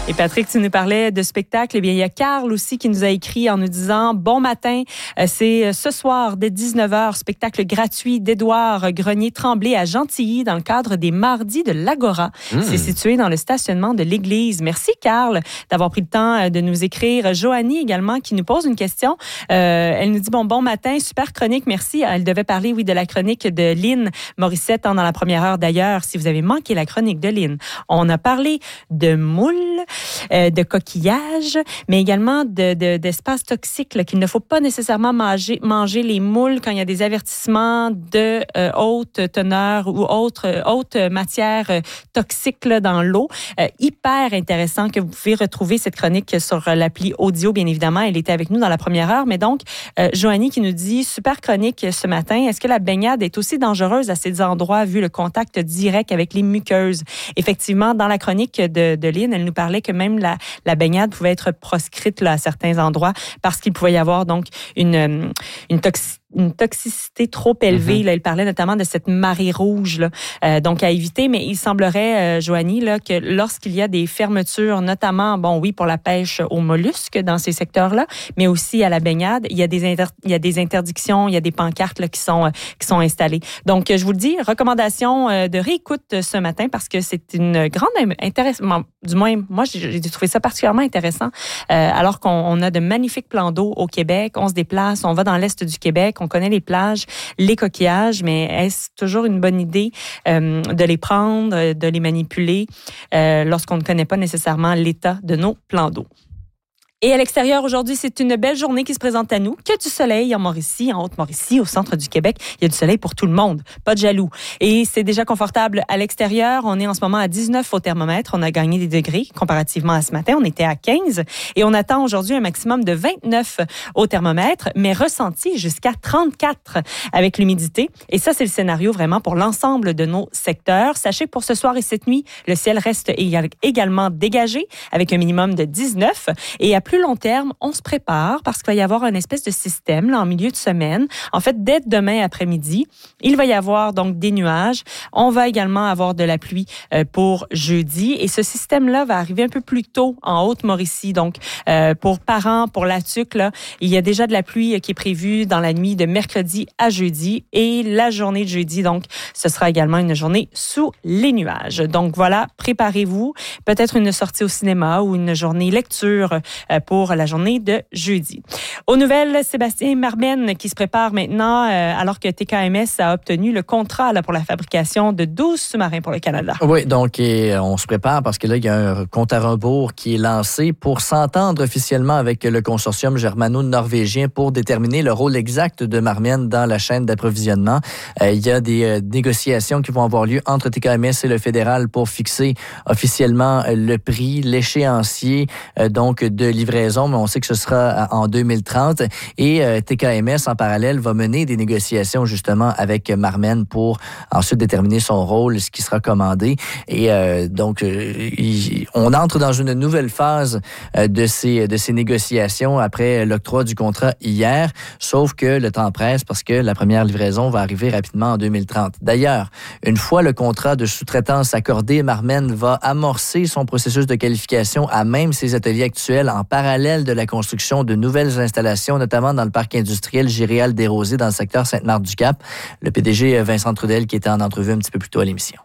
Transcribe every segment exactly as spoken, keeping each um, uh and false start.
Et Patrick, tu nous parlais de spectacle. Eh bien, il y a Carl aussi qui nous a écrit en nous disant « Bon matin, c'est ce soir dès dix-neuf heures, spectacle gratuit d'Édouard Grenier-Tremblay à Gentilly dans le cadre des Mardis de l'Agora. Mmh. C'est situé dans le stationnement de l'église. » Merci, Carl, d'avoir pris le temps de nous écrire. Joanie également qui nous pose une question. Euh, elle nous dit bon, « Bon matin, super chronique, merci. » Elle devait parler, oui, de la chronique de Lynn Morissette hein, dans la première heure. D'ailleurs, si vous avez manqué la chronique de Lynn, on a parlé de moules, euh, de coquillages, mais également de, de, d'espaces toxiques, là, qu'il ne faut pas nécessairement manger, manger les moules quand il y a des avertissements de euh, haute teneur ou haute, haute matière euh, toxique là, dans l'eau. Euh, hyper intéressant que vous pouvez retrouver cette chronique sur l'appli audio, bien évidemment. Elle était avec nous dans la première heure. Mais donc, euh, Joanie qui nous dit, super chronique ce matin. Est-ce que la baignade est aussi dangereuse à ces endroits vu le contact direct avec les muqueuses? Effectivement, dans la chronique de, de Lynn, elle nous parlait que même la, la baignade pouvait être proscrite là, à certains endroits parce qu'il pouvait y avoir donc une, une toxicité. une toxicité trop élevée. Mm-hmm. Là, il parlait notamment de cette marée rouge, là, euh, donc à éviter. Mais il semblerait, euh, Joanie, là, que lorsqu'il y a des fermetures, notamment, bon, oui, pour la pêche aux mollusques dans ces secteurs-là, mais aussi à la baignade, il y a des inter- il y a des interdictions, il y a des pancartes là, qui sont euh, qui sont installées. Donc, je vous le dis, recommandation euh, de réécoute ce matin parce que c'est une grande intéressant. Du moins, moi, j'ai, j'ai trouvé ça particulièrement intéressant. Euh, alors qu'on on a de magnifiques plans d'eau au Québec, on se déplace, on va dans l'est du Québec. On connaît les plages, les coquillages, mais est-ce toujours une bonne idée euh, de les prendre, de les manipuler euh, lorsqu'on ne connaît pas nécessairement l'état de nos plans d'eau? Et à l'extérieur, aujourd'hui, c'est une belle journée qui se présente à nous. Que du soleil en Mauricie, en Haute-Mauricie, au centre du Québec. Il y a du soleil pour tout le monde. Pas de jaloux. Et c'est déjà confortable à l'extérieur. On est en ce moment à dix-neuf au thermomètre. On a gagné des degrés comparativement à ce matin. On était à quinze. Et on attend aujourd'hui un maximum de vingt-neuf au thermomètre, mais ressenti jusqu'à trente-quatre avec l'humidité. Et ça, c'est le scénario vraiment pour l'ensemble de nos secteurs. Sachez que pour ce soir et cette nuit, le ciel reste également dégagé avec un minimum de dix-neuf. Et à plus long terme, on se prépare parce qu'il va y avoir une espèce de système là, en milieu de semaine. En fait, dès demain après-midi, il va y avoir donc des nuages. On va également avoir de la pluie euh, pour jeudi. Et ce système-là va arriver un peu plus tôt en Haute-Mauricie. Donc, euh, pour Parent, pour la Tuque, là, il y a déjà de la pluie qui est prévue dans la nuit de mercredi à jeudi. Et la journée de jeudi, donc, ce sera également une journée sous les nuages. Donc, voilà, préparez-vous. Peut-être une sortie au cinéma ou une journée lecture euh, pour la journée de jeudi. Aux nouvelles, Sébastien Marmen qui se prépare maintenant euh, alors que T K M S a obtenu le contrat là, pour la fabrication de douze sous-marins pour le Canada. Oui, donc et on se prépare parce que là, il y a un compte à rebours qui est lancé pour s'entendre officiellement avec le consortium germano-norvégien pour déterminer le rôle exact de Marmen dans la chaîne d'approvisionnement. Euh, il y a des euh, négociations qui vont avoir lieu entre T K M S et le fédéral pour fixer officiellement le prix, l'échéancier euh, donc de livraison. Mais on sait que ce sera en deux mille trente. Et euh, T K M S, en parallèle, va mener des négociations justement avec Marmen pour ensuite déterminer son rôle, ce qui sera commandé. Et euh, donc, euh, il, on entre dans une nouvelle phase euh, de, ces, de ces négociations après l'octroi du contrat hier, sauf que le temps presse parce que la première livraison va arriver rapidement en deux mille trente. D'ailleurs, une fois le contrat de sous-traitance accordé, Marmen va amorcer son processus de qualification à même ses ateliers actuels en parallèle de la construction de nouvelles installations, notamment dans le parc industriel Giréal-des-Rosiers dans le secteur Sainte-Marthe-du-Cap. Le P D G Vincent Trudel qui était en entrevue un petit peu plus tôt à l'émission.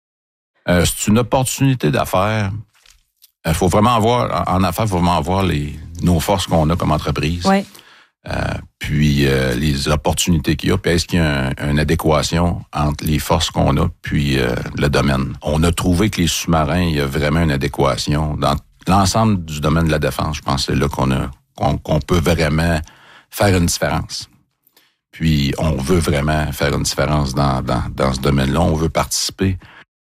Euh, c'est une opportunité d'affaires. Il faut vraiment avoir, en affaires, il faut vraiment avoir les, nos forces qu'on a comme entreprise. Oui. Euh, puis euh, les opportunités qu'il y a, puis est-ce qu'il y a un, une adéquation entre les forces qu'on a puis euh, le domaine. On a trouvé que les sous-marins, il y a vraiment une adéquation dans l'ensemble du domaine de la défense. Je pense que c'est là qu'on a qu'on, qu'on peut vraiment faire une différence. Puis on veut vraiment faire une différence dans, dans, dans ce domaine-là. On veut participer.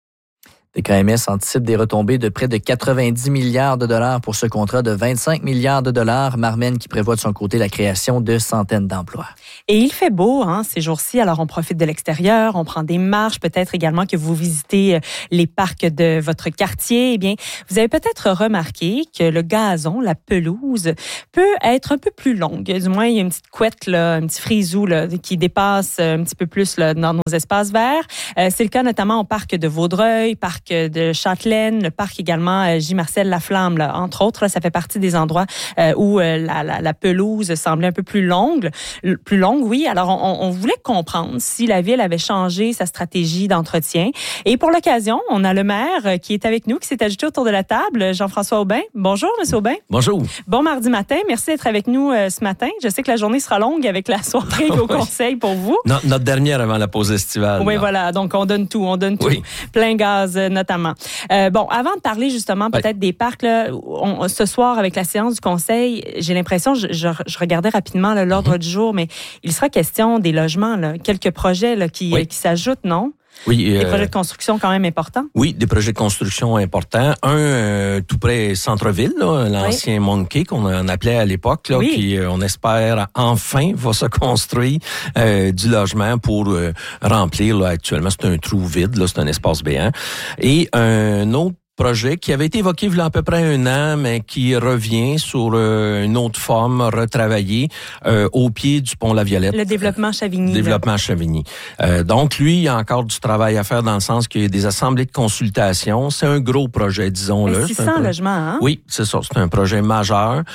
T K M S anticipe des retombées de près de quatre-vingt-dix milliards de dollars pour ce contrat de vingt-cinq milliards de dollars. Marmen qui prévoit de son côté la création de centaines d'emplois. Et il fait beau hein, ces jours-ci, alors on profite de l'extérieur, on prend des marches, peut-être également que vous visitez les parcs de votre quartier. Eh bien, vous avez peut-être remarqué que le gazon, la pelouse, peut être un peu plus longue. Du moins, il y a une petite couette, là, un petit frisou là, qui dépasse un petit peu plus là, dans nos espaces verts. Euh, c'est le cas notamment au parc de Vaudreuil, parc parc de Châtelaine, le parc également euh, J-Marcel Laflamme, là, entre autres. Là, ça fait partie des endroits euh, où euh, la, la, la pelouse semblait un peu plus longue. Plus longue, oui. Alors, on, on voulait comprendre si la ville avait changé sa stratégie d'entretien. Et pour l'occasion, on a le maire qui est avec nous, qui s'est ajouté autour de la table, Jean-François Aubin. Bonjour, M. Aubin. Bonjour. Bon mardi matin. Merci d'être avec nous euh, ce matin. Je sais que la journée sera longue avec la soirée au oui. conseil pour vous. No, notre dernière avant la pause estivale. Oui, là. voilà. Donc, on donne tout. On donne tout. Oui. Plein gaz, euh, notamment. Euh, bon, avant de parler justement peut-être oui. des parcs, là, on, ce soir, avec la séance du conseil, j'ai l'impression, je, je, je regardais rapidement là, l'ordre mm-hmm. du jour, mais il sera question des logements. Là. Quelques projets là, qui, oui. qui s'ajoutent, non? Oui, des euh, projets de construction quand même importants. Oui, des projets de construction importants. Un euh, tout près centre-ville, là, l'ancien oui. Monkey qu'on en appelait à l'époque, là, oui. qui euh, on espère enfin va se construire euh, du logement pour euh, remplir. Là, actuellement, c'est un trou vide, là, c'est un espace béant. Et un autre projet qui avait été évoqué il y a à peu près un an, mais qui revient sur euh, une autre forme retravaillée euh, au pied du pont La Violette. Le développement Chavigny. Développement là. Chavigny. Euh, donc, lui, il y a encore du travail à faire dans le sens qu'il y a des assemblées de consultation. C'est un gros projet, disons-le. six cents logements, hein? Oui, c'est ça. C'est un projet majeur.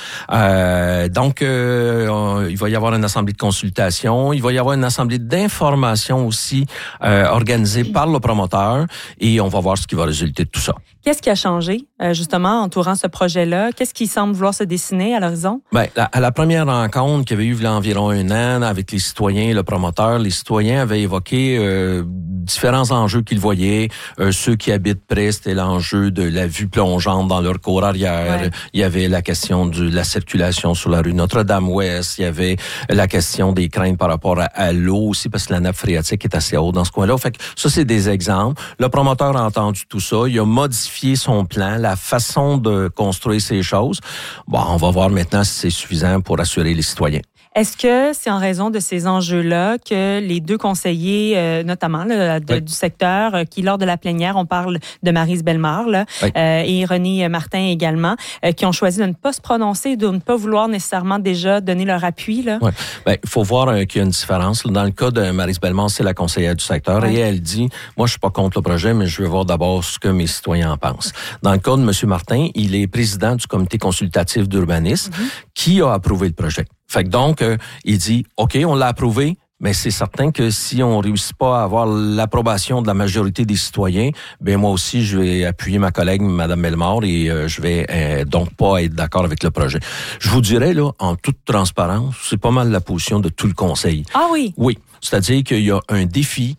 Euh, donc, euh, on, il va y avoir une assemblée de consultation. Il va y avoir une assemblée d'information aussi euh, organisée par le promoteur et on va voir ce qui va résulter de tout ça. Qu'est-ce qui a changé, euh, justement, entourant ce projet-là? Qu'est-ce qui semble vouloir se dessiner à l'horizon? Bien, à la première rencontre qu'il y avait eu il y a environ un an avec les citoyens et le promoteur, les citoyens avaient évoqué euh, différents enjeux qu'ils voyaient. Euh, ceux qui habitent près, c'était l'enjeu de la vue plongeante dans leur cour arrière. Ouais. Il y avait la question de la circulation sur la rue Notre-Dame-Ouest. Il y avait la question des craintes par rapport à, à l'eau aussi, parce que la nappe phréatique est assez haute dans ce coin-là. Fait que ça, c'est des exemples. Le promoteur a entendu tout ça. Il a modifié son plan, la façon de construire ces choses. Bon, on va voir maintenant si c'est suffisant pour assurer les citoyens. Est-ce que c'est en raison de ces enjeux-là que les deux conseillers, euh, notamment là, de, oui. du secteur, euh, qui, lors de la plénière, on parle de Maryse Bellemare là, oui. euh, et René Martin également, euh, qui ont choisi de ne pas se prononcer, de ne pas vouloir nécessairement déjà donner leur appui? Là? Oui. Bien, il faut voir euh, qu'il y a une différence. Dans le cas de Maryse Bellemare, c'est la conseillère du secteur oui. et elle dit, moi, je suis pas contre le projet, mais je veux voir d'abord ce que mes citoyens en pensent. Dans le cas de M. Martin, il est président du comité consultatif d'urbanisme mm-hmm. qui a approuvé le projet. Fait que donc, euh, il dit, OK, on l'a approuvé, mais c'est certain que si on réussit pas à avoir l'approbation de la majorité des citoyens, ben moi aussi, je vais appuyer ma collègue, Mme Bellemare, et euh, je vais euh, donc pas être d'accord avec le projet. Je vous dirais, là, en toute transparence, c'est pas mal la position de tout le conseil. Ah oui? Oui. C'est-à-dire qu'il y a un défi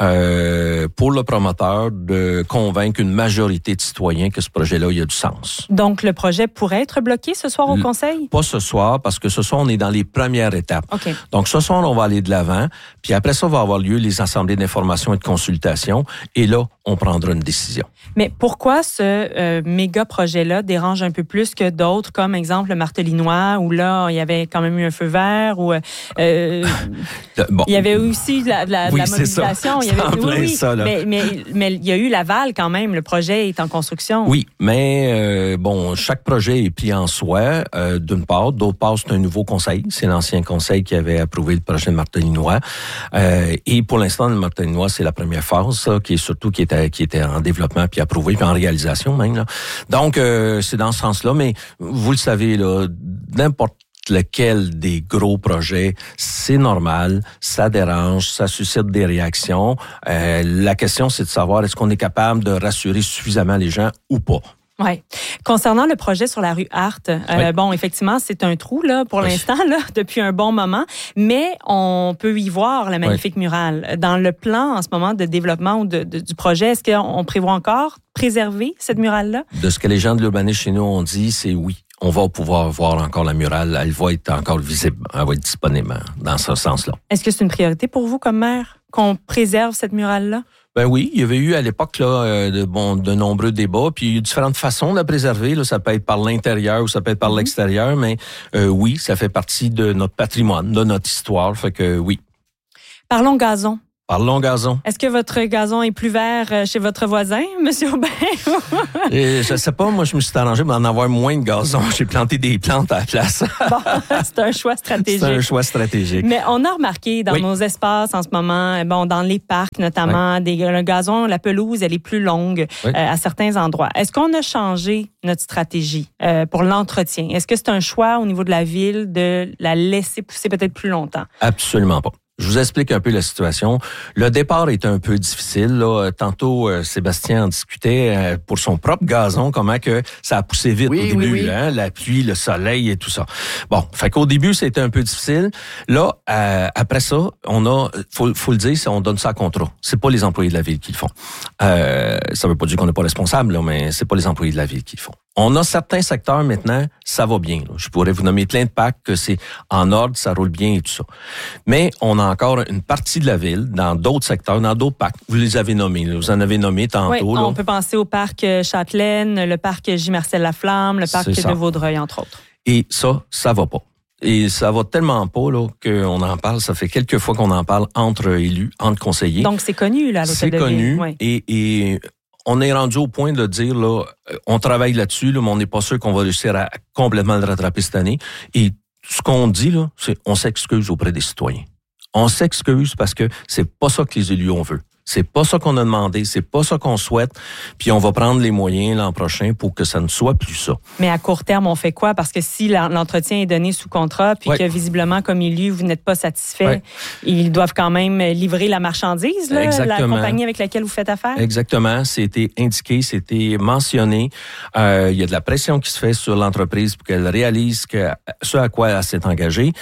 euh, pour le promoteur de convaincre une majorité de citoyens que ce projet-là, il y a du sens. Donc, le projet pourrait être bloqué ce soir au le, conseil? Pas ce soir, parce que ce soir, on est dans les premières étapes. Okay. Donc, ce soir, on va aller de l'avant, puis après ça, va avoir lieu les assemblées d'information et de consultation, et là, on prendra une décision. Mais pourquoi ce euh, méga projet-là dérange un peu plus que d'autres, comme exemple le Martelinois, où là, il y avait quand même eu un feu vert, où euh, bon. il y avait aussi de la, de la, oui, de la mobilisation. C'est il y avait, oui, oui, ça, là. Mais, mais, mais il y a eu Laval quand même, le projet est en construction. Oui, mais euh, bon, chaque projet est pris en soi, euh, d'une part. D'autre part, c'est un nouveau conseil. C'est l'ancien conseil qui avait approuvé le projet de Martelinois. Euh, et pour l'instant, le Martelinois, c'est la première phase, ça, qui est surtout qui était, qui était en développement, puis approuvé, puis en réalisation même. Là. Donc, euh, c'est dans ce sens-là. Mais vous le savez, là, n'importe lequel des gros projets, c'est normal, ça dérange, ça suscite des réactions. Euh, la question, c'est de savoir est-ce qu'on est capable de rassurer suffisamment les gens ou pas. Oui. Concernant le projet sur la rue Hart, euh, oui. bon, effectivement, c'est un trou là pour oui. l'instant là depuis un bon moment, mais on peut y voir la magnifique oui. murale. Dans le plan en ce moment de développement de, de, du projet, est-ce qu'on prévoit encore préserver cette murale-là? De ce que les gens de l'urbanisme chez nous ont dit, c'est oui. On va pouvoir voir encore la murale. Elle va être encore visible. Elle va être disponible dans ce sens-là. Est-ce que c'est une priorité pour vous comme maire qu'on préserve cette murale-là? Ben oui, il y avait eu à l'époque là de, bon, de nombreux débats, puis il y a eu différentes façons de la préserver. Là, ça peut être par l'intérieur ou ça peut être par mmh. l'extérieur, mais euh, oui, ça fait partie de notre patrimoine, de notre histoire. Fait que oui. Parlons gazon. Parlons gazon. Est-ce que votre gazon est plus vert chez votre voisin, M. Aubin? Et je sais pas, moi, je me suis arrangé pour en avoir moins de gazon. J'ai planté des plantes à la place. Bon, c'est un choix stratégique. C'est un choix stratégique. Mais on a remarqué dans oui. nos espaces en ce moment, bon, dans les parcs notamment, oui. des, le gazon, la pelouse, elle est plus longue oui. euh, à certains endroits. Est-ce qu'on a changé notre stratégie euh, pour l'entretien? Est-ce que c'est un choix au niveau de la ville de la laisser pousser peut-être plus longtemps? Absolument pas. Je vous explique un peu la situation. Le départ est un peu difficile. Là. Tantôt, euh, Sébastien en discutait euh, pour son propre gazon, comment que ça a poussé vite oui, au début. Oui, oui. Hein? La pluie, le soleil et tout ça. Bon, fait qu'au début, c'était un peu difficile. Là, euh, après ça, on a, faut, faut le dire, on donne ça à contrat. C'est pas les employés de la ville qui le font. Euh, ça veut pas dire qu'on n'est pas responsable, là, mais c'est pas les employés de la ville qui le font. On a certains secteurs maintenant, ça va bien. Là. Je pourrais vous nommer plein de packs que c'est en ordre, ça roule bien et tout ça. Mais on a encore une partie de la ville, dans d'autres secteurs, dans d'autres packs. Vous les avez nommés, là. Vous en avez nommé tantôt. Oui, là. On peut penser au parc Châtelaine, le parc J-Marcel-Laflamme, le parc de Vaudreuil, entre autres. Et ça, ça va pas. Et ça va tellement pas là qu'on en parle. Ça fait quelques fois qu'on en parle entre élus, entre conseillers. Donc, c'est connu, là, à l'hôtel de ville. C'est connu. Oui. Et... et on est rendu au point de dire, là, on travaille là-dessus, là, mais on n'est pas sûr qu'on va réussir à complètement le rattraper cette année. Et ce qu'on dit, là, c'est on s'excuse auprès des citoyens. On s'excuse parce que c'est pas ça que les élus on veut. C'est pas ça qu'on a demandé, c'est pas ça qu'on souhaite, puis on va prendre les moyens l'an prochain pour que ça ne soit plus ça. Mais à court terme, on fait quoi? Parce que si l'entretien est donné sous contrat, puis ouais. que visiblement, comme élu, vous n'êtes pas satisfait, ouais. ils doivent quand même livrer la marchandise, là, la compagnie avec laquelle vous faites affaire? Exactement. C'était indiqué, c'était mentionné. Euh, il y a de la pression qui se fait sur l'entreprise pour qu'elle réalise que, ce à quoi elle s'est engagée.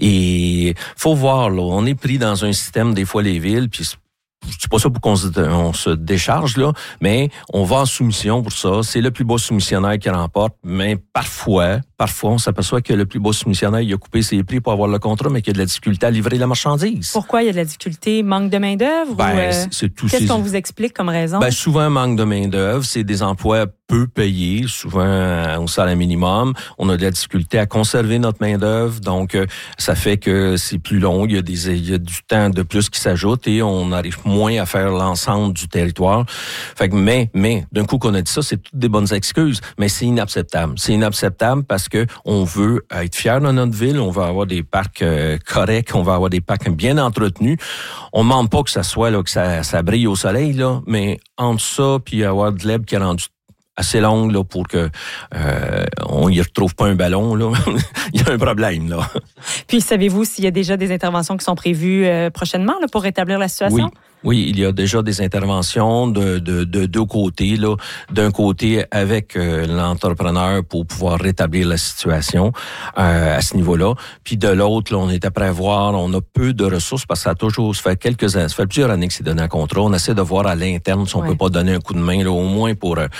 Et faut voir, là, on est pris dans un système, des fois, les villes, puis c'est pas ça pour qu'on se, on se décharge, là, mais on va en soumission pour ça. C'est le plus bas soumissionnaire qui remporte, mais parfois, parfois, on s'aperçoit que le plus bas soumissionnaire, il a coupé ses prix pour avoir le contrat, mais qu'il y a de la difficulté à livrer la marchandise. Pourquoi il y a de la difficulté? Manque de main-d'œuvre? Ben, ou euh, c'est tout. Qu'est-ce qu'on vous explique comme raison? Ben, souvent, manque de main-d'œuvre. C'est des emplois peu payés, souvent au salaire minimum. On a de la difficulté à conserver notre main-d'œuvre, donc euh, ça fait que c'est plus long. Il y a des, il y a du temps de plus qui s'ajoute et on arrive moins à faire l'ensemble du territoire. Fait que, mais, mais, d'un coup qu'on a dit ça, c'est toutes des bonnes excuses, mais c'est inacceptable. C'est inacceptable parce que on veut être fier de notre ville, on veut avoir des parcs euh, corrects, on veut avoir des parcs bien entretenus. On ne demande pas que ça soit là, que ça, ça brille au soleil, là, mais entre ça puis avoir de l'herbe qui est rendu assez longue là, pour que euh, on y retrouve pas un ballon, là. Il y a un problème, là. Puis, savez-vous s'il y a déjà des interventions qui sont prévues euh, prochainement là, pour rétablir la situation? Oui. Oui, il y a déjà des interventions de, de, de deux côtés, là. D'un côté, avec euh, l'entrepreneur pour pouvoir rétablir la situation euh, à ce niveau-là. Puis de l'autre, là, on est à prévoir, on a peu de ressources parce que ça a toujours, ça fait quelques années, ça fait plusieurs années que c'est donné un contrat. On essaie de voir à l'interne si on ouais. peut pas donner un coup de main, là, au moins pour euh,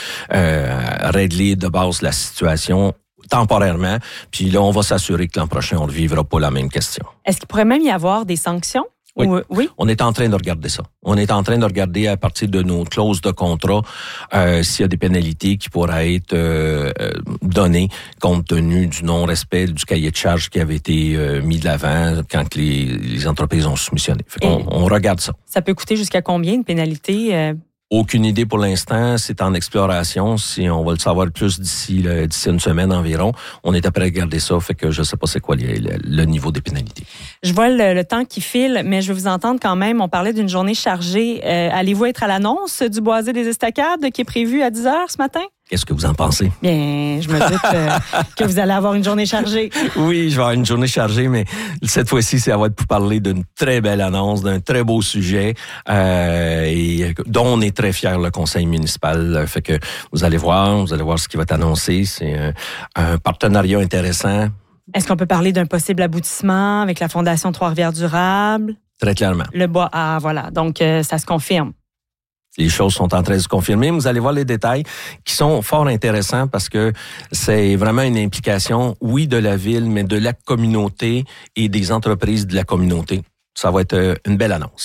régler de base la situation temporairement. Puis là, on va s'assurer que l'an prochain, on ne vivra pas la même question. Est-ce qu'il pourrait même y avoir des sanctions? Oui. Ou, oui. On est en train de regarder ça. On est en train de regarder à partir de nos clauses de contrat euh, s'il y a des pénalités qui pourraient être euh, données compte tenu du non-respect du cahier de charges qui avait été euh, mis de l'avant quand les, les entreprises ont soumissionné. Fait qu'on, on regarde ça. Ça peut coûter jusqu'à combien une pénalité? Euh... Aucune idée pour l'instant. C'est en exploration. Si on va le savoir plus d'ici, là, d'ici une semaine environ, on est après à regarder ça. Fait que je sais pas c'est quoi le, le, le niveau des pénalités. Je vois le, le temps qui file, mais je veux vous entendre quand même. On parlait d'une journée chargée. Euh, allez-vous être à l'annonce du Boisé des Estacades qui est prévue à dix heures ce matin? Qu'est-ce que vous en pensez? Bien, je me doute euh, que vous allez avoir une journée chargée. Oui, je vais avoir une journée chargée, mais cette fois-ci, ça va être pour parler d'une très belle annonce, d'un très beau sujet, euh, et dont on est très fiers, le conseil municipal. Fait que vous allez voir, vous allez voir ce qui va être annoncé. C'est un, un partenariat intéressant. Est-ce qu'on peut parler d'un possible aboutissement avec la Fondation Trois-Rivières Durable? Très clairement. Le bois, ah voilà, donc euh, ça se confirme. Les choses sont en train de se confirmer. Vous allez voir les détails qui sont fort intéressants parce que c'est vraiment une implication, oui, de la ville, mais de la communauté et des entreprises de la communauté. Ça va être une belle annonce.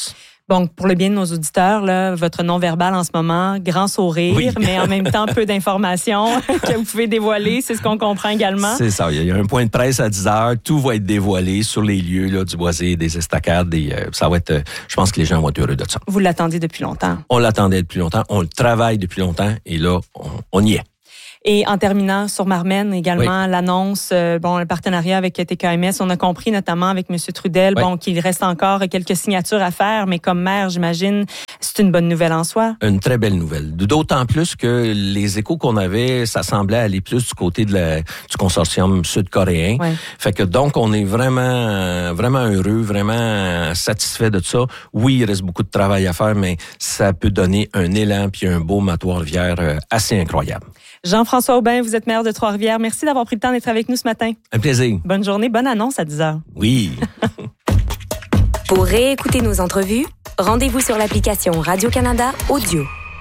Bon, pour le bien de nos auditeurs, là, votre non-verbal en ce moment, grand sourire, oui. mais en même temps, peu d'informations que vous pouvez dévoiler. C'est ce qu'on comprend également. C'est ça. Il y a un point de presse à dix heures. Tout va être dévoilé sur les lieux là, du boisé, des estacades. Et, euh, ça va être, euh, je pense que les gens vont être heureux de ça. Vous l'attendiez depuis longtemps. On l'attendait depuis longtemps. On le travaille depuis longtemps. Et là, on, on y est. Et en terminant sur Marmen également, oui. l'annonce, euh, bon, le partenariat avec T K M S, on a compris notamment avec M. Trudel, oui. bon, qu'il reste encore quelques signatures à faire, mais comme maire, j'imagine, c'est une bonne nouvelle en soi. Une très belle nouvelle. D'autant plus que les échos qu'on avait, ça semblait aller plus du côté de la, du consortium sud-coréen. Oui. Fait que donc, on est vraiment, vraiment heureux, vraiment satisfait de ça. Oui, il reste beaucoup de travail à faire, mais ça peut donner un élan puis un beau Matoir-Rivière assez incroyable. Jean-François Aubin, vous êtes maire de Trois-Rivières. Merci d'avoir pris le temps d'être avec nous ce matin. Un plaisir. Bonne journée, bonne annonce à dix heures. Oui. Pour réécouter nos entrevues, rendez-vous sur l'application Radio-Canada Audio.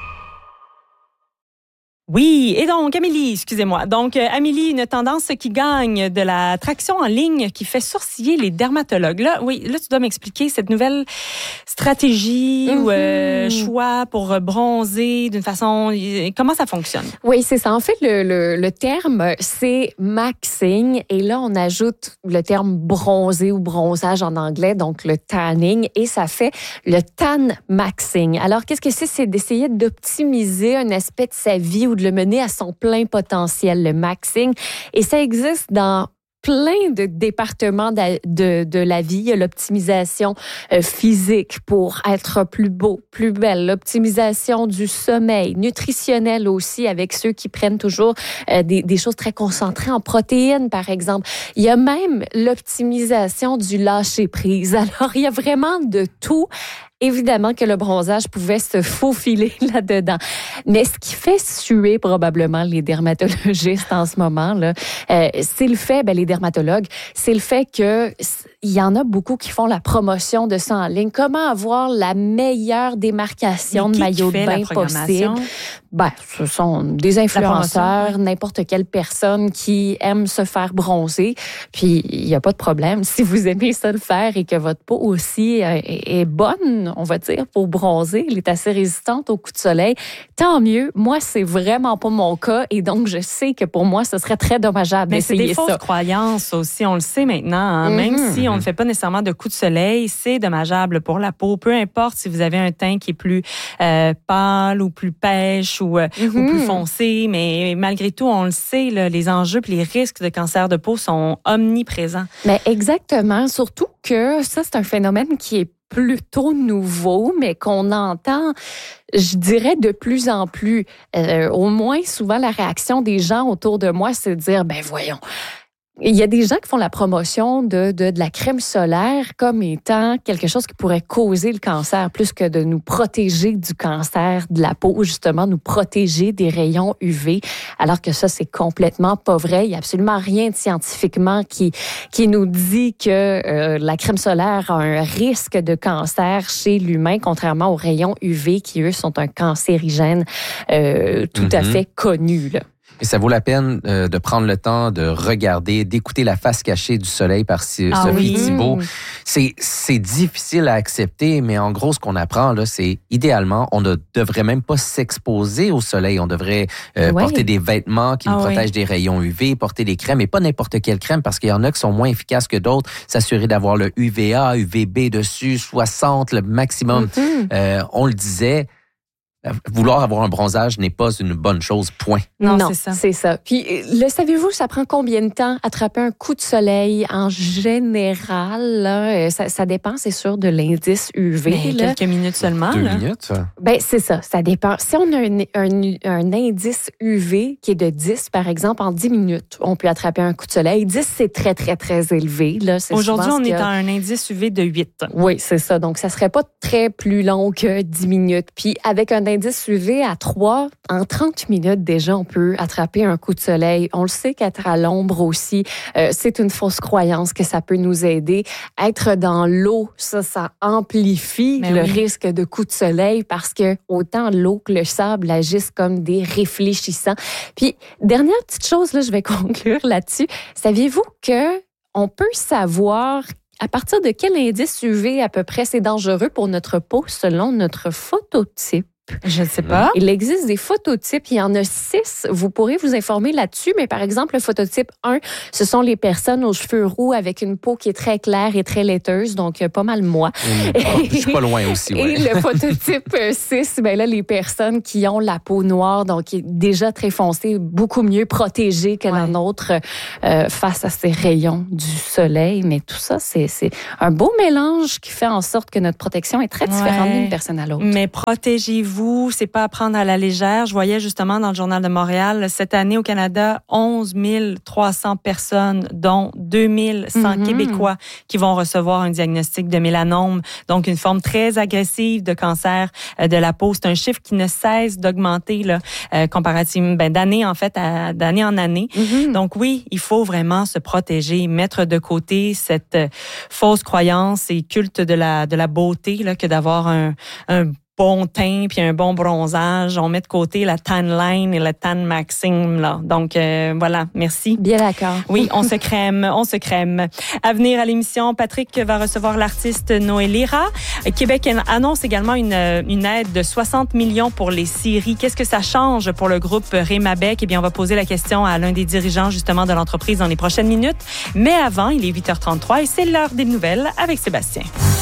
Oui, et donc, Amélie, excusez-moi. Donc, euh, Amélie, une tendance qui gagne de la traction en ligne qui fait sourciller les dermatologues. Là, oui, là, tu dois m'expliquer cette nouvelle stratégie mm-hmm. ou euh, choix pour bronzer d'une façon... Comment ça fonctionne? Oui, c'est ça. En fait, le, le, le terme, c'est maxing. Et là, on ajoute le terme bronzer ou bronzage en anglais, donc le tanning, et ça fait le tan maxing. Alors, qu'est-ce que c'est? C'est d'essayer d'optimiser un aspect de sa vie ou de le mener à son plein potentiel, le maxing. Et ça existe dans plein de départements de, de, de la vie. Il y a l'optimisation euh, physique pour être plus beau, plus belle, l'optimisation du sommeil, nutritionnel aussi avec ceux qui prennent toujours euh, des, des choses très concentrées en protéines, par exemple. Il y a même l'optimisation du lâcher-prise. Alors, il y a vraiment de tout. Évidemment que le bronzage pouvait se faufiler là-dedans. Mais ce qui fait suer probablement les dermatologistes en ce moment, là, euh, c'est le fait, ben, les dermatologues, c'est le fait que il y en a beaucoup qui font la promotion de ça en ligne. Comment avoir la meilleure démarcation de maillot de bain possible? Ben, ce sont des influenceurs, n'importe quelle personne qui aime se faire bronzer. Puis, il n'y a pas de problème. Si vous aimez ça le faire et que votre peau aussi est bonne, on va dire, pour bronzer, elle est assez résistante aux coups de soleil, tant mieux. Moi, c'est vraiment pas mon cas et donc je sais que pour moi, ce serait très dommageable mais d'essayer ça. Mais c'est des fausses croyances aussi, on le sait maintenant. Hein? Mm-hmm. Même si on ne fait pas nécessairement de coups de soleil, c'est dommageable pour la peau. Peu importe si vous avez un teint qui est plus euh, pâle ou plus pêche ou, euh, mm-hmm. ou plus foncé, mais malgré tout, on le sait, là, les enjeux et les risques de cancer de peau sont omniprésents. Mais exactement, surtout que ça, c'est un phénomène qui est plutôt nouveau, mais qu'on entend, je dirais, de plus en plus. Euh, au moins, souvent, la réaction des gens autour de moi, c'est de dire, ben voyons, il y a des gens qui font la promotion de, de, de la crème solaire comme étant quelque chose qui pourrait causer le cancer, plus que de nous protéger du cancer de la peau, justement, nous protéger des rayons U V, alors que ça, c'est complètement pas vrai. Il n'y a absolument rien de scientifiquement qui, qui nous dit que euh, la crème solaire a un risque de cancer chez l'humain, contrairement aux rayons U V qui, eux, sont un cancérigène euh, tout mm-hmm. à fait connu, là. Et ça vaut la peine euh, de prendre le temps de regarder, d'écouter la face cachée du soleil par si, ah Sophie oui. Thibault. C'est, c'est difficile à accepter, mais en gros, ce qu'on apprend, là, c'est idéalement, on ne devrait même pas s'exposer au soleil. On devrait euh, ouais. porter des vêtements qui ah nous protègent oui. des rayons U V, porter des crèmes, et pas n'importe quelle crème, parce qu'il y en a qui sont moins efficaces que d'autres. S'assurer d'avoir le U V A, U V B dessus, soixante, le maximum. Mm-hmm. Euh, on le disait, vouloir avoir un bronzage n'est pas une bonne chose, point. Non, non c'est ça. C'est ça. Puis, le savez-vous, ça prend combien de temps attraper un coup de soleil en général? Là, ça, ça dépend, c'est sûr, de l'indice U V. Mais là. Quelques minutes seulement. Deux là. minutes? Ben, c'est ça, ça dépend. Si on a un, un, un indice U V qui est de dix, par exemple, en dix minutes, on peut attraper un coup de soleil. dix, c'est très, très, très élevé. Là. C'est Aujourd'hui, on est a... à un indice U V de huit. Oui, c'est ça. Donc, ça serait pas très plus long que dix minutes. Puis, avec un indice U V à trois, en trente minutes déjà, on peut attraper un coup de soleil. On le sait qu'être à l'ombre aussi, euh, c'est une fausse croyance que ça peut nous aider. Être dans l'eau, ça, ça amplifie Mais le oui. risque de coup de soleil parce que autant l'eau que le sable agissent comme des réfléchissants. Puis, dernière petite chose, là, je vais conclure là-dessus. Saviez-vous que on peut savoir À partir de quel indice U V à peu près c'est dangereux pour notre peau selon notre phototype? Je ne sais pas. Il existe des phototypes. Il y en a six. Vous pourrez vous informer là-dessus. Mais par exemple, le phototype un, ce sont les personnes aux cheveux roux avec une peau qui est très claire et très laiteuse. Donc, pas mal moi. Mmh. Oh, je suis pas loin aussi. Ouais. Et le phototype six, ben là, les personnes qui ont la peau noire, donc qui est déjà très foncée, beaucoup mieux protégée que ouais. la nôtre euh, face à ces rayons du soleil. Mais tout ça, c'est, c'est un beau mélange qui fait en sorte que notre protection est très différente ouais. d'une personne à l'autre. Mais protégez-vous. Vous, c'est pas à prendre à la légère. Je voyais justement dans le Journal de Montréal, cette année au Canada, onze mille trois cents personnes, dont deux mille cent mm-hmm. Québécois qui vont recevoir un diagnostic de mélanome, donc une forme très agressive de cancer de la peau. C'est un chiffre qui ne cesse d'augmenter là, euh, comparativement ben, d'année en fait à d'année en année. Mm-hmm. Donc oui, il faut vraiment se protéger, mettre de côté cette euh, fausse croyance et culte de la de la beauté là, que d'avoir un un bon teint puis un bon bronzage. On met de côté la tan line et la tan maxing là. Donc euh, voilà, merci. Bien d'accord. Oui, on se crème, on se crème. À venir à l'émission, Patrick va recevoir l'artiste Noé Lira. Québec annonce également une une aide de soixante millions pour les scieries. Qu'est-ce que ça change pour le groupe Rémabec? Eh bien, on va poser la question à l'un des dirigeants justement de l'entreprise dans les prochaines minutes. Mais avant, il est huit heures trente-trois et c'est l'heure des nouvelles avec Sébastien.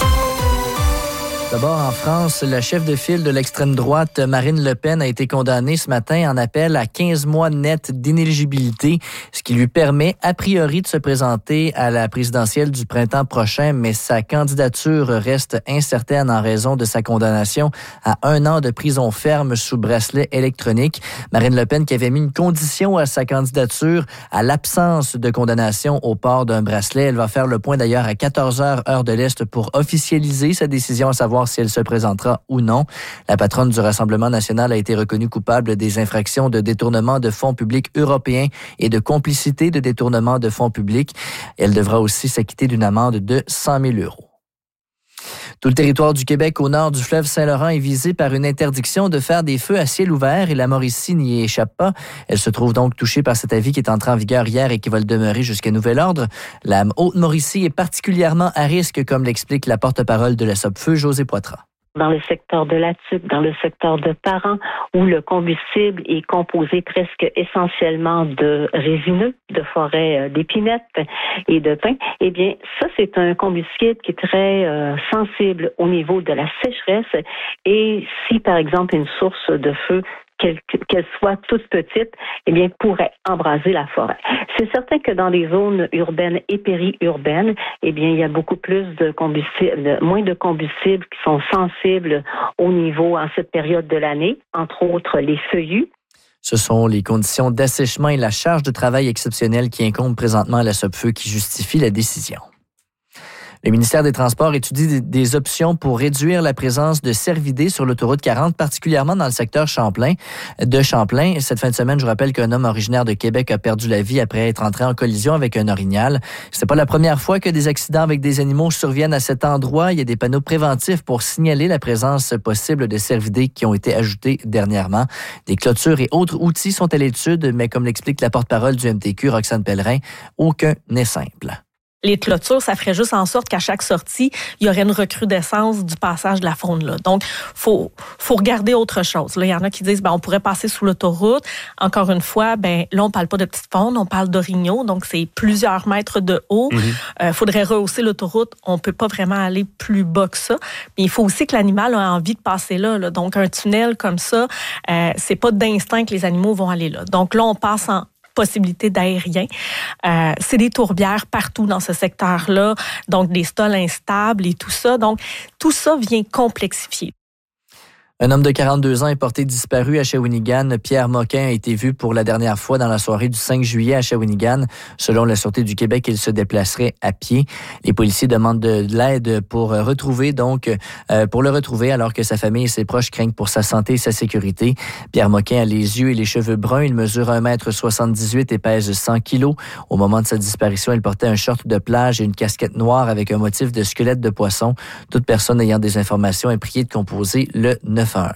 D'abord, en France, la chef de file de l'extrême droite, Marine Le Pen, a été condamnée ce matin en appel à quinze mois net d'inéligibilité, ce qui lui permet, a priori, de se présenter à la présidentielle du printemps prochain, mais sa candidature reste incertaine en raison de sa condamnation à un an de prison ferme sous bracelet électronique. Marine Le Pen qui avait mis une condition à sa candidature à l'absence de condamnation au port d'un bracelet. Elle va faire le point d'ailleurs à quatorze heures, heure de l'Est, pour officialiser sa décision, à savoir si elle se présentera ou non. La patronne du Rassemblement national a été reconnue coupable des infractions de détournement de fonds publics européens et de complicité de détournement de fonds publics. Elle devra aussi s'acquitter d'une amende de cent mille euros. Tout le territoire du Québec au nord du fleuve Saint-Laurent est visé par une interdiction de faire des feux à ciel ouvert et la Mauricie n'y échappe pas. Elle se trouve donc touchée par cet avis qui est entré en vigueur hier et qui va le demeurer jusqu'à nouvel ordre. La Haute-Mauricie est particulièrement à risque, comme l'explique la porte-parole de la Sopfeu, Josée Poitras. Dans le secteur de la Tuque, dans le secteur de Parent, où le combustible est composé presque essentiellement de résineux, de forêts d'épinettes et de pins, eh bien, ça, c'est un combustible qui est très euh, sensible au niveau de la sécheresse. Et si, par exemple, une source de feu Qu'elle, qu'elle soit toute petite, eh bien, pourrait embraser la forêt. C'est certain que dans les zones urbaines et périurbaines, eh bien, il y a beaucoup plus de combustible, moins de combustibles qui sont sensibles au niveau en cette période de l'année, entre autres les feuillus. Ce sont les conditions d'assèchement et la charge de travail exceptionnelle qui incombent présentement à la Sopfeu qui justifient la décision. Le ministère des Transports étudie des options pour réduire la présence de cervidés sur l'autoroute quarante, particulièrement dans le secteur Champlain, de Champlain. Cette fin de semaine, je rappelle qu'un homme originaire de Québec a perdu la vie après être entré en collision avec un orignal. C'est pas la première fois que des accidents avec des animaux surviennent à cet endroit. Il y a des panneaux préventifs pour signaler la présence possible de cervidés qui ont été ajoutés dernièrement. Des clôtures et autres outils sont à l'étude, mais comme l'explique la porte-parole du M T Q, Roxane Pellerin, aucun n'est simple. Les clôtures, ça ferait juste en sorte qu'à chaque sortie, il y aurait une recrudescence du passage de la faune là. Donc, faut faut regarder autre chose. Là, il y en a qui disent ben on pourrait passer sous l'autoroute. Encore une fois, ben là on parle pas de petite faune, on parle d'orignaux, donc c'est plusieurs mètres de haut. Il mm-hmm. euh, faudrait rehausser l'autoroute. On peut pas vraiment aller plus bas que ça. Mais il faut aussi que l'animal a envie de passer là. là. Donc un tunnel comme ça, euh, c'est pas d'instinct que les animaux vont aller là. Donc là on passe en possibilité d'aérien. Euh, c'est des tourbières partout dans ce secteur-là, donc des stols instables et tout ça. Donc, tout ça vient complexifier. Un homme de quarante-deux ans est porté disparu à Shawinigan. Pierre Moquin a été vu pour la dernière fois dans la soirée du cinq juillet à Shawinigan. Selon la Sûreté du Québec, il se déplacerait à pied. Les policiers demandent de l'aide pour retrouver, donc, euh, pour le retrouver, alors que sa famille et ses proches craignent pour sa santé et sa sécurité. Pierre Moquin a les yeux et les cheveux bruns. Il mesure un mètre soixante-dix-huit et pèse cent kilos. Au moment de sa disparition, il portait un short de plage et une casquette noire avec un motif de squelette de poisson. Toute personne ayant des informations est priée de composer le neuf un un.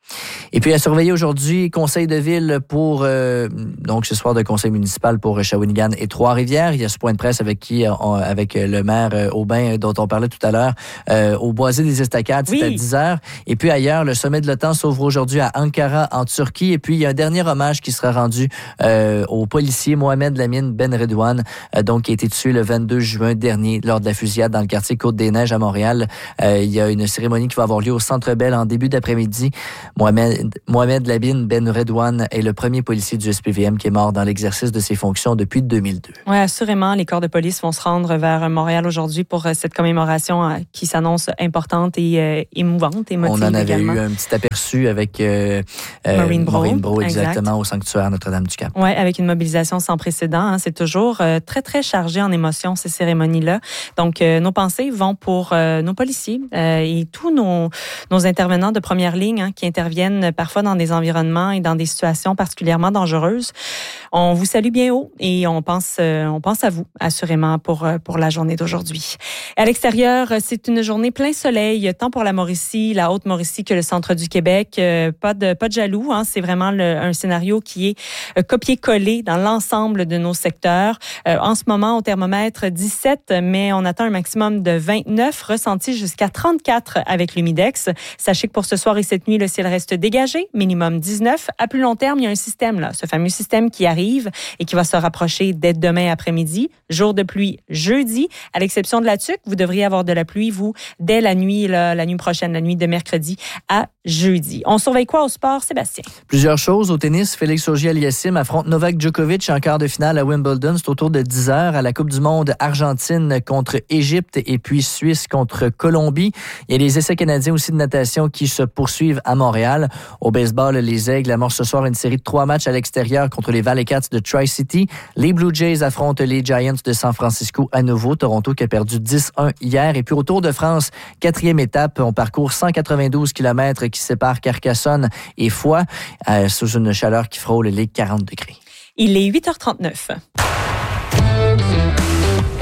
Et puis à surveiller aujourd'hui, conseil de ville pour, euh, donc ce soir de conseil municipal pour Shawinigan et Trois-Rivières. Il y a ce point de presse avec qui, on, avec le maire euh, Aubin dont on parlait tout à l'heure, euh, au Boisé des Estacades, c'est oui. à dix heures. Et puis ailleurs, le sommet de l'OTAN s'ouvre aujourd'hui à Ankara, en Turquie. Et puis il y a un dernier hommage qui sera rendu euh, au policier Mohamed Lamine Ben Redouane, euh, donc qui a été tué le vingt-deux juin dernier lors de la fusillade dans le quartier Côte-des-Neiges à Montréal. Euh, il y a une cérémonie qui va avoir lieu au Centre Bell en début d'après-midi. Mohamed, Mohamed Lamine Ben Redouane est le premier policier du S P V M qui est mort dans l'exercice de ses fonctions depuis deux mille deux. Oui, assurément, les corps de police vont se rendre vers Montréal aujourd'hui pour cette commémoration qui s'annonce importante et euh, émouvante, émotive. On en avait également. eu un petit aperçu avec euh, Maureen Bro, Maureen Bro exactement, exact. au sanctuaire Notre-Dame-du-Cap. Oui, avec une mobilisation sans précédent. Hein. C'est toujours euh, très, très chargé en émotions, ces cérémonies-là. Donc, euh, nos pensées vont pour euh, nos policiers euh, et tous nos, nos intervenants de première ligne hein, qui interviennent parfois dans des environnements et dans des situations particulièrement dangereuses. On vous salue bien haut et on pense, euh, on pense à vous, assurément, pour, pour la journée d'aujourd'hui. À l'extérieur, c'est une journée plein soleil, tant pour la Mauricie, la Haute-Mauricie que le centre du Québec. Euh, pas de, pas de jaloux, hein, c'est vraiment le, un scénario qui est euh, copié-collé dans l'ensemble de nos secteurs. Euh, en ce moment, au thermomètre dix-sept, mais on attend un maximum de vingt-neuf, ressenti jusqu'à trente-quatre avec l'humidex. Sachez que pour ce soir et cette nuit, le ciel reste dégagé, minimum dix-neuf. À plus long terme, il y a un système, là, ce fameux système qui arrive et qui va se rapprocher dès demain après-midi. Jour de pluie jeudi. À l'exception de la Tuque, vous devriez avoir de la pluie, vous, dès la nuit, là, la nuit prochaine, la nuit de mercredi à jeudi. On surveille quoi au sport, Sébastien? Plusieurs choses. Au tennis, Félix Auger-Aliassime affronte Novak Djokovic en quart de finale à Wimbledon. C'est autour de dix heures. À la Coupe du monde, Argentine contre Égypte et puis Suisse contre Colombie. Il y a les essais canadiens aussi de natation qui se poursuivent à Montréal. Au baseball, les Aigles amorcent ce soir une série de trois matchs à l'extérieur contre les Valley Cats de Tri-City. Les Blue Jays affrontent les Giants de San Francisco à nouveau. Toronto qui a perdu dix un hier. Et puis au Tour de France, quatrième étape, on parcourt cent quatre-vingt-douze kilomètres qui séparent Carcassonne et Foix euh, sous une chaleur qui frôle les quarante degrés. Il est huit heures trente-neuf.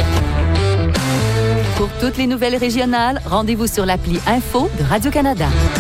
Pour toutes les nouvelles régionales, rendez-vous sur l'appli Info de Radio-Canada.